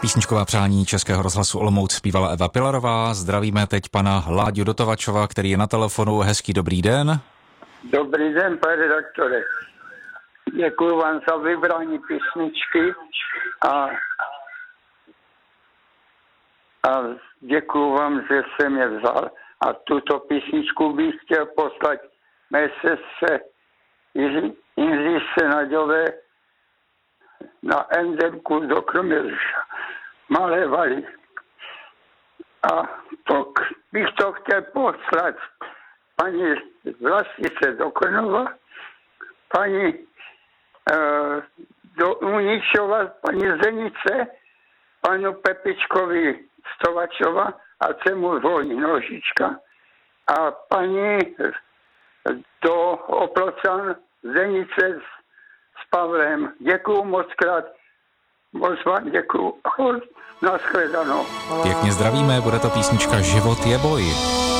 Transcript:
Písničková přání Českého rozhlasu Olomouc zpívala Eva Pilarová. Zdravíme teď pana Láďu Dotovačova, který je na telefonu. Hezký dobrý den. Dobrý den, pane redaktore. Děkuji vám za vybrání písničky a děkuji vám, že jsem je vzal. A tuto písničku bych chtěl poslat mé sestře Jindřišce Senaďové na MDMku do Kroměříže. Malé Valy. A bych to chtěl poslat paní Vlastice do Krnova, paní do Uničova, paní Zenice, panu Pepičkovi Stovačova a cemu Zvoní Nožička a paní do Oplocan Zenice s Pavlem. Děkuju moc krát. Moc vám děkuju. Naschledanou. Pěkně zdravíme, bude to písnička Život je boj.